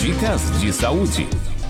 Dicas de saúde.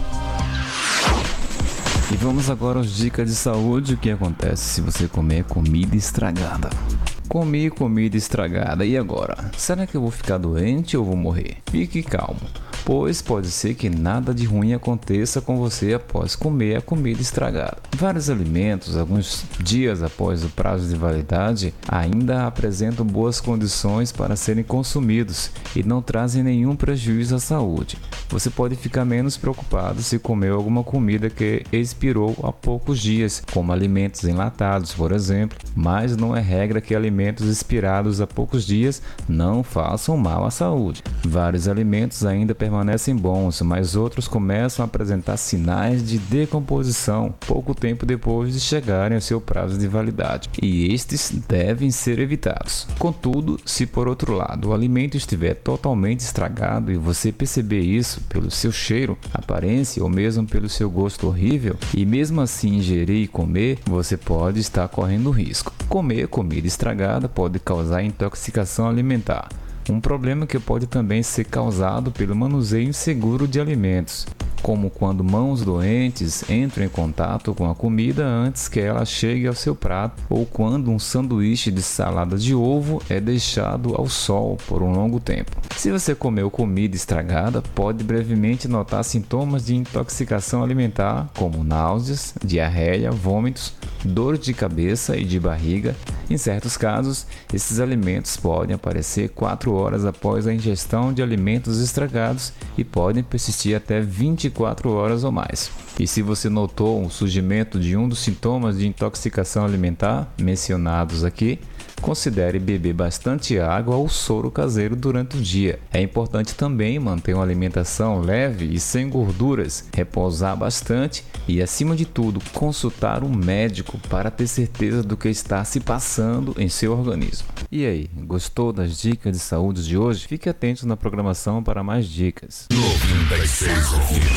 E vamos agora às dicas de saúde. O que acontece se você comer comida estragada? Comi comida estragada, e agora? Será que eu vou ficar doente ou vou morrer? Fique calmo, pois pode ser que nada de ruim aconteça com você após comer a comida estragada. Vários alimentos, alguns dias após o prazo de validade, ainda apresentam boas condições para serem consumidos e não trazem nenhum prejuízo à saúde. Você pode ficar menos preocupado se comeu alguma comida que expirou há poucos dias, como alimentos enlatados, por exemplo, mas não é regra que alimentos expirados há poucos dias não façam mal à saúde. Vários alimentos ainda permanecem bons, mas outros começam a apresentar sinais de decomposição pouco tempo depois de chegarem ao seu prazo de validade, e estes devem ser evitados. Contudo, se por outro lado o alimento estiver totalmente estragado e você perceber isso pelo seu cheiro, aparência ou mesmo pelo seu gosto horrível, e mesmo assim ingerir e comer, você pode estar correndo risco. Comer comida estragada pode causar intoxicação alimentar, um problema que pode também ser causado pelo manuseio inseguro de alimentos, como quando mãos doentes entram em contato com a comida antes que ela chegue ao seu prato, ou quando um sanduíche de salada de ovo é deixado ao sol por um longo tempo. Se você comeu comida estragada, pode brevemente notar sintomas de intoxicação alimentar, como náuseas, diarreia, vômitos, dor de cabeça e de barriga. Em certos casos, esses alimentos podem aparecer 4 horas após a ingestão de alimentos estragados e podem persistir até 24 horas ou mais. E se você notou o surgimento de um dos sintomas de intoxicação alimentar mencionados aqui, considere beber bastante água ou soro caseiro durante o dia. É importante também manter uma alimentação leve e sem gorduras, repousar bastante e, acima de tudo, consultar um médico para ter certeza do que está se passando em seu organismo. E aí, gostou das dicas de saúde de hoje? Fique atento na programação para mais dicas. 96 ouvidos.